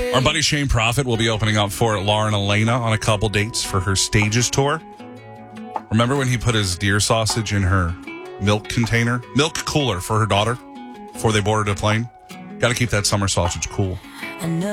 Our buddy Shane Prophet will be opening up for Lauren Elena on a couple dates for her Stages tour. Remember when he put his deer sausage in her milk cooler for her daughter before they boarded a plane? Got to keep that summer sausage cool.